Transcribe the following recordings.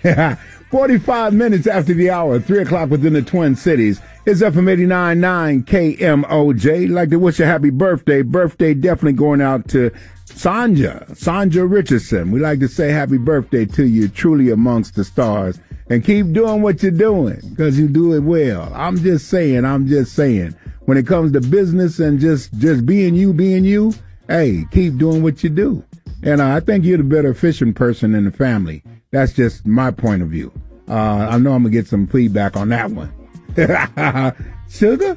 45 minutes after the hour, 3 o'clock within the Twin Cities. It's FM 89.9 KMOJ. Like to wish a happy birthday. Birthday definitely going out to Sandra Richardson. We like to say happy birthday to you, truly amongst the stars. And keep doing what you're doing, because you do it well. I'm just saying. When it comes to business and just being you, hey, keep doing what you do. And I think you're the better fishing person in the family. That's just my point of view. I know I'm going to get some feedback on that one. Sugar?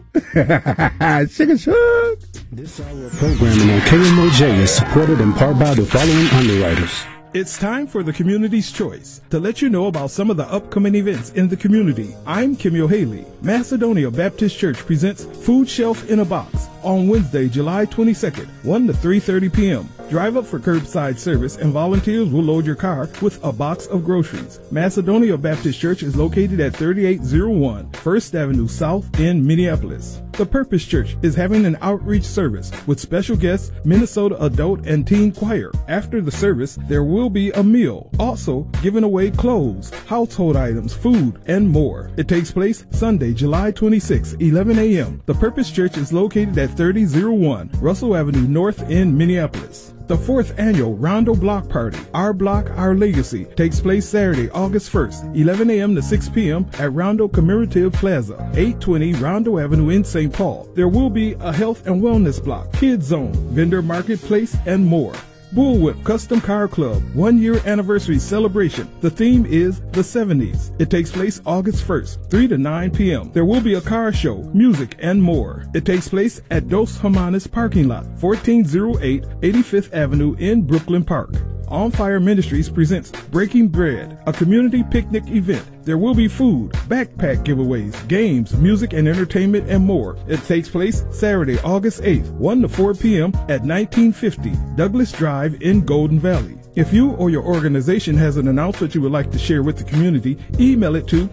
Sugar. This hour of programming on KMOJ is supported in part by the following underwriters. It's time for the Community's Choice to let you know about some of the upcoming events in the community. I'm Kimyo Haley. Macedonia Baptist Church presents Food Shelf in a Box on Wednesday, July 22nd, 1 to 3:30 p.m. Drive up for curbside service and volunteers will load your car with a box of groceries. Macedonia Baptist Church is located at 3801 First Avenue South in Minneapolis. The Purpose Church is having an outreach service with special guests, Minnesota Adult and Teen Choir. After the service, there will be a meal. Also, giving away clothes, household items, food, and more. It takes place Sunday, July 26, 11 a.m. The Purpose Church is located at 3001 Russell Avenue North in Minneapolis. The 4th annual Rondo Block Party, Our Block, Our Legacy, takes place Saturday, August 1st, 11 a.m. to 6 p.m. at Rondo Commemorative Plaza, 820 Rondo Avenue in St. Paul. There will be a health and wellness block, kids zone, vendor marketplace, and more. Bullwhip Custom Car Club 1-year anniversary celebration. The theme is the 70s. It takes place August 1st, 3 to 9 p.m. There will be a car show, music, and more. It takes place at Dos Hermanas parking lot, 1408 85th Avenue in Brooklyn Park. On Fire Ministries presents Breaking Bread, a community picnic event. There will be food, backpack giveaways, games, music and entertainment, and more. It takes place Saturday, August 8th, 1 to 4 p.m. at 1950 Douglas Drive in Golden Valley. If you or your organization has an announcement you would like to share with the community, email it to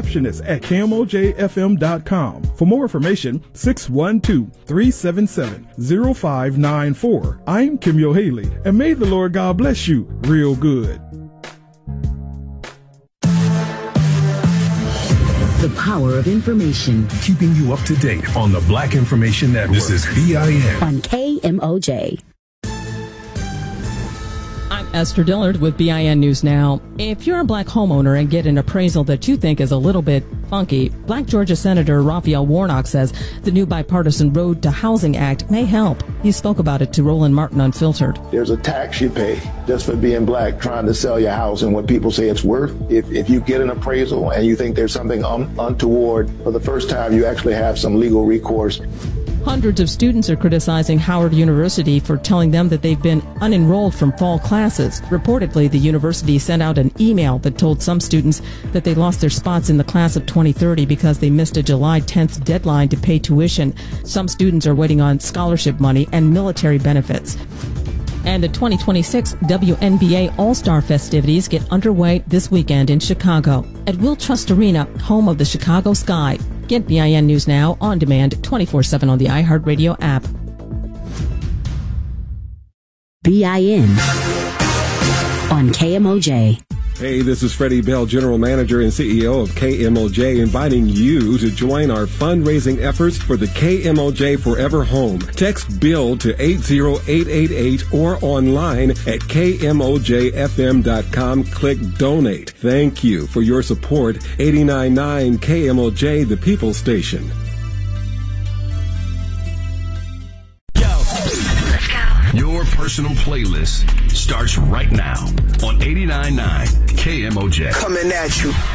receptionist@kmojfm.com. For more information, 612-377-0594. I'm Kimyo Haley, and may the Lord God bless you real good. The power of information. Keeping you up to date on the Black Information Network. This is BIN. On KMOJ. I'm Esther Dillard with BIN News Now. If you're a black homeowner and get an appraisal that you think is a little bit funky, Black Georgia Senator Raphael Warnock says the new bipartisan Road to Housing Act may help. He spoke about it to Roland Martin Unfiltered. There's a tax you pay just for being black, trying to sell your house and what people say it's worth. If you get an appraisal and you think there's something untoward, for the first time you actually have some legal recourse. Hundreds of students are criticizing Howard University for telling them that they've been unenrolled from fall classes. Reportedly, the university sent out an email that told some students that they lost their spots in the class of 2030 because they missed a July 10th deadline to pay tuition. Some students are waiting on scholarship money and military benefits. And the 2026 WNBA All-Star festivities get underway this weekend in Chicago at Will Trust Arena, home of the Chicago Sky. Get BIN News Now on demand 24/7 on the iHeartRadio app. BIN on KMOJ. Hey, this is Freddie Bell, General Manager and CEO of KMOJ, inviting you to join our fundraising efforts for the KMOJ Forever Home. Text BILL to 80888 or online at KMOJFM.com. Click Donate. Thank you for your support. 89.9 KMOJ, the People's Station. Your personal playlist starts right now on 89.9 KMOJ. Coming at you.